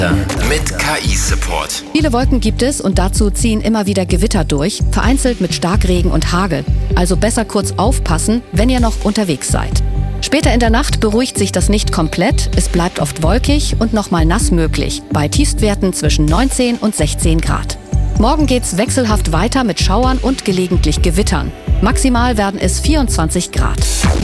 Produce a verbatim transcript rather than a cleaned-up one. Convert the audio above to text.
Mit K I-Support. Viele Wolken gibt es und dazu ziehen immer wieder Gewitter durch, vereinzelt mit Starkregen und Hagel. Also besser kurz aufpassen, wenn ihr noch unterwegs seid. Später in der Nacht beruhigt sich das nicht komplett, es bleibt oft wolkig und nochmal nass möglich, bei Tiefstwerten zwischen neunzehn und sechzehn Grad. Morgen geht's wechselhaft weiter mit Schauern und gelegentlich Gewittern. Maximal werden es vierundzwanzig Grad.